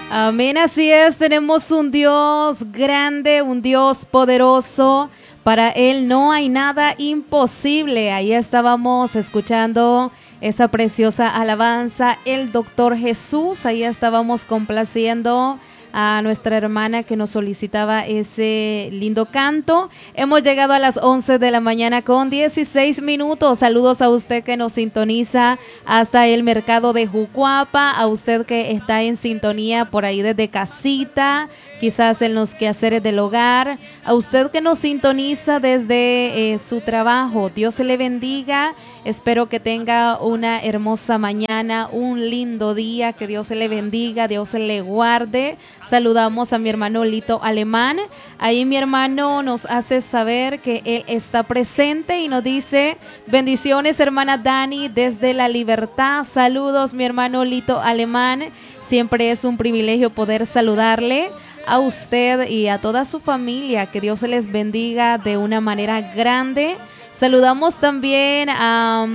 Amén, así es, tenemos un Dios grande, un Dios poderoso. Para Él no hay nada imposible. Ahí estábamos escuchando esa preciosa alabanza, el Doctor Jesús. Ahí estábamos complaciendo a nuestra hermana que nos solicitaba ese lindo canto. Hemos llegado a las 11 de la mañana con 16 minutos. Saludos a usted que nos sintoniza hasta el mercado de Jucuapa, a usted que está en sintonía por ahí desde casita, quizás en los quehaceres del hogar, a usted que nos sintoniza desde su trabajo. Dios se le bendiga. Espero que tenga una hermosa mañana, un lindo día, que Dios se le bendiga, Dios se le guarde. Saludamos a mi hermano Lito Alemán. Ahí mi hermano nos hace saber que él está presente y nos dice: bendiciones, hermana Dani, desde La Libertad. Saludos, mi hermano Lito Alemán. Siempre es un privilegio poder saludarle a usted y a toda su familia. Que Dios se les bendiga de una manera grande. Saludamos también a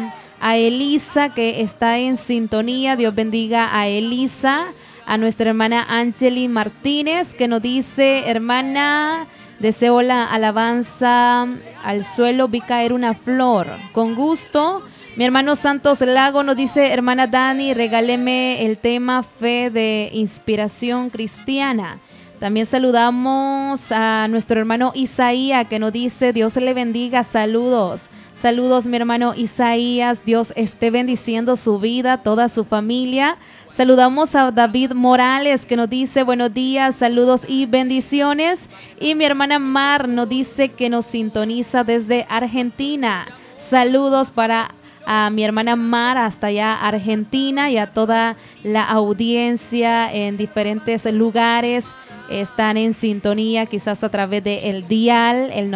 Elisa, que está en sintonía. Dios bendiga a Elisa. A nuestra hermana Angeli Martínez, que nos dice: hermana, deseo la alabanza al suelo, vi caer una flor. Con gusto. Mi hermano Santos Lago nos dice: hermana Dani, regáleme el tema Fe de Inspiración Cristiana. También saludamos a nuestro hermano Isaías, que nos dice: Dios le bendiga, saludos. Saludos, mi hermano Isaías, Dios esté bendiciendo su vida, toda su familia. Saludamos a David Morales, que nos dice: buenos días, saludos y bendiciones. Y mi hermana Mar nos dice que nos sintoniza desde Argentina. Saludos para a mi hermana Mar hasta allá Argentina y a toda la audiencia en diferentes lugares. Están en sintonía quizás a través de el dial, el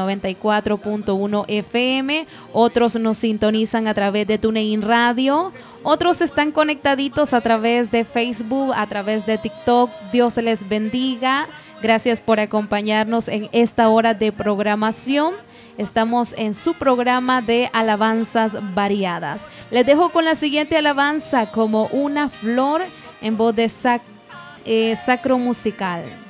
94.1 FM. Otros nos sintonizan a través de TuneIn Radio. Otros están conectaditos a través de Facebook, a través de TikTok. Dios les bendiga. Gracias por acompañarnos en esta hora de programación. Estamos en su programa de alabanzas variadas. Les dejo con la siguiente alabanza: Como una flor, en voz de Sacro Musical.